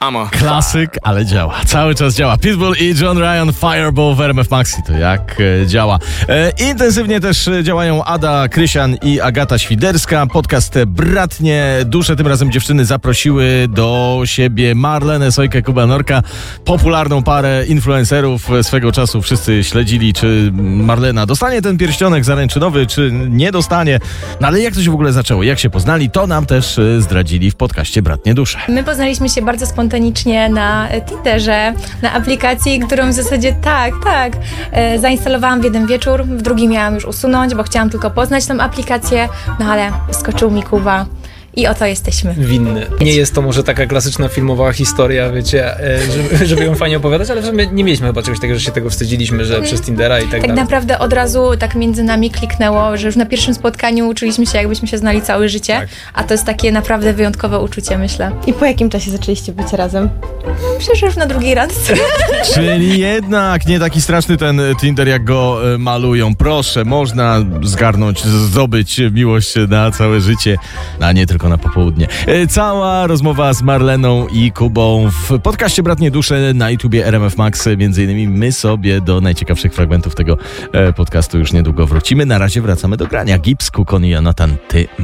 Amo. Klasyk, ale działa. Cały czas działa. Pitbull i John Ryan, Fireball w RMF Maxi. To jak działa. Intensywnie też działają Ada Krysian i Agata Świderska. Podcast Bratnie Dusze. Tym razem dziewczyny zaprosiły do siebie Marlenę Sojkę, Kubę Norka. Popularną parę influencerów. Swego czasu wszyscy śledzili, czy Marlena dostanie ten pierścionek zaręczynowy, czy nie dostanie. No ale jak to się w ogóle zaczęło? Jak się poznali? To nam też zdradzili w podcaście Bratnie Dusze. My poznaliśmy się bardzo spontanicznie na Tinderze, na aplikacji, którą w zasadzie zainstalowałam w jeden wieczór, w drugi miałam już usunąć, bo chciałam tylko poznać tą aplikację, no ale skoczył mi Kuba. I oto jesteśmy. Winny. Nie jest to może taka klasyczna filmowa historia, wiecie, żeby ją fajnie opowiadać, ale w sumie nie mieliśmy chyba czegoś takiego, że się tego wstydziliśmy, że przez Tindera i tak dalej. Tak naprawdę od razu tak między nami kliknęło, że już na pierwszym spotkaniu uczyliśmy się, jakbyśmy się znali całe życie, Tak. a to jest takie naprawdę wyjątkowe uczucie, myślę. I po jakim czasie zaczęliście być razem? Myślę, że już na drugiej randce. Czyli jednak nie taki straszny ten Tinder, jak go malują. Proszę, można zgarnąć, zdobyć miłość na całe życie, a nie tylko na popołudnie. Cała rozmowa z Marleną i Kubą w podcaście Bratnie Dusze na YouTubie RMF Max. Między innymi my sobie do najciekawszych fragmentów tego podcastu już niedługo wrócimy. Na razie wracamy do grania. Gibbs, Kukon i Jonathan, ty